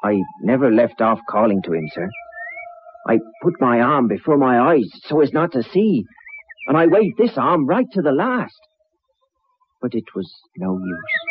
I never left off calling to him, sir. I put my arm before my eyes so as not to see, and I waved this arm right to the last. But it was no use.